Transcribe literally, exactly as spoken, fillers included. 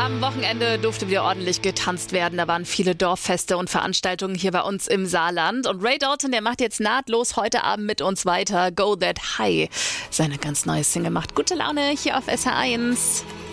Am Wochenende durfte wieder ordentlich getanzt werden. Da waren viele Dorffeste und Veranstaltungen hier bei uns im Saarland. Und Ray Dalton, der macht jetzt nahtlos heute Abend mit uns weiter. Go That High. Seine ganz neue Single macht gute Laune hier auf S H eins.